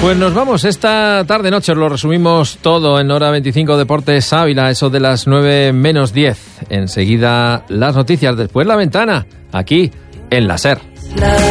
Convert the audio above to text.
Pues nos vamos esta tarde-noche, lo resumimos todo en Hora 25 Deportes Ávila, eso de las 9 menos 10. Enseguida las noticias, después la ventana, aquí en la SER.